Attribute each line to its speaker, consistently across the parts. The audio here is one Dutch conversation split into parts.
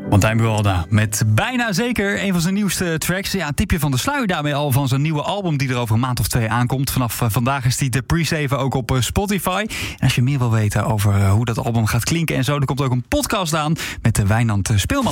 Speaker 1: Martijn Buwalda met bijna zeker een van zijn nieuwste tracks. Ja, een tipje van de sluier daarmee al van zijn nieuwe album die er over een maand of 2 aankomt. Vanaf vandaag is die te pre-saven ook op Spotify. En als je meer wil weten over hoe dat album gaat klinken en zo, dan komt ook een podcast aan met de Wijnand Speelman.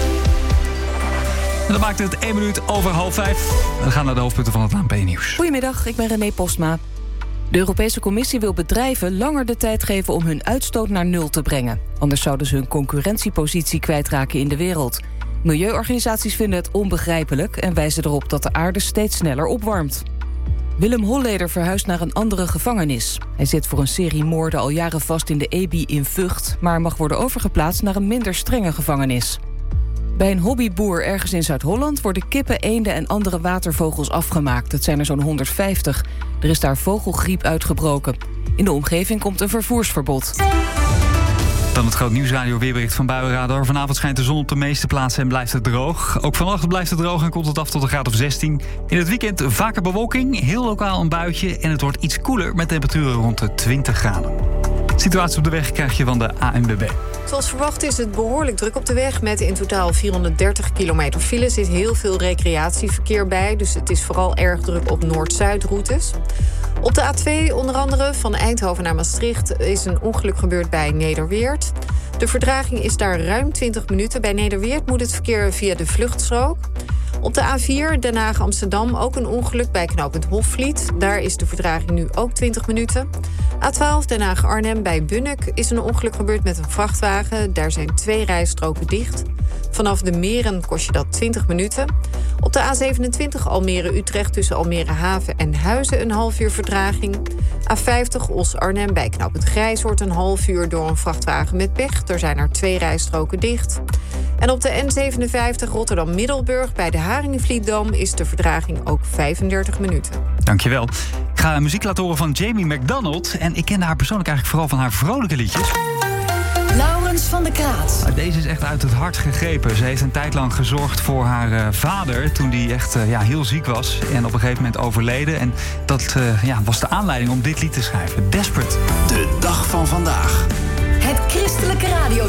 Speaker 1: En dan maakt het 1 minuut over 4:30. We gaan naar de hoofdpunten van het ANP-nieuws.
Speaker 2: Goedemiddag, ik ben René Postma. De Europese Commissie wil bedrijven langer de tijd geven om hun uitstoot naar 0 te brengen. Anders zouden ze hun concurrentiepositie kwijtraken in de wereld. Milieuorganisaties vinden het onbegrijpelijk en wijzen erop dat de aarde steeds sneller opwarmt. Willem Holleder verhuist naar een andere gevangenis. Hij zit voor een serie moorden al jaren vast in de EBI in Vught, maar mag worden overgeplaatst naar een minder strenge gevangenis. Bij een hobbyboer ergens in Zuid-Holland worden kippen, eenden en andere watervogels afgemaakt. Het zijn er zo'n 150. Er is daar vogelgriep uitgebroken. In de omgeving komt een vervoersverbod.
Speaker 1: Dan het Groot Nieuwsradio weerbericht van Buienradar. Vanavond schijnt de zon op de meeste plaatsen en blijft het droog. Ook vannacht blijft het droog en komt het af tot een graad of 16. In het weekend vaker bewolking, heel lokaal een buitje en het wordt iets koeler met temperaturen rond de 20 graden. Situatie op de weg krijg je van de ANWB.
Speaker 3: Zoals verwacht is het behoorlijk druk op de weg. Met in totaal 430 kilometer file. Er zit heel veel recreatieverkeer bij. Dus het is vooral erg druk op Noord-Zuid-routes. Op de A2 onder andere van Eindhoven naar Maastricht is een ongeluk gebeurd bij Nederweert. De vertraging is daar ruim 20 minuten. Bij Nederweert moet het verkeer via de vluchtstrook. Op de A4 Den Haag-Amsterdam ook een ongeluk bij knooppunt Hofvliet. Daar is de vertraging nu ook 20 minuten. A12 Den Haag-Arnhem bij Bunnik is een ongeluk gebeurd met een vrachtwagen. Daar zijn 2 rijstroken dicht. Vanaf de Meren kost je dat 20 minuten. Op de A27 Almere-Utrecht tussen Almere Haven en Huizen een half uur vertraging. A50 Os-Arnhem bij knooppunt Grijzoord een half uur door een vrachtwagen met pech. Er zijn er 2 rijstroken dicht. En op de N57 Rotterdam-Middelburg bij de Haringenvlietdam is de vertraging ook 35 minuten.
Speaker 1: Dankjewel. Ik ga muziek laten horen van Jamie McDonald. En ik kende haar persoonlijk eigenlijk vooral van haar vrolijke liedjes.
Speaker 4: Laurens van de Kraat.
Speaker 1: Maar deze is echt uit het hart gegrepen. Ze heeft een tijd lang gezorgd voor haar vader toen die echt heel ziek was. En op een gegeven moment overleden. En dat was de aanleiding om dit lied te schrijven. Desperate.
Speaker 5: De dag van vandaag.
Speaker 4: Het christelijke radio.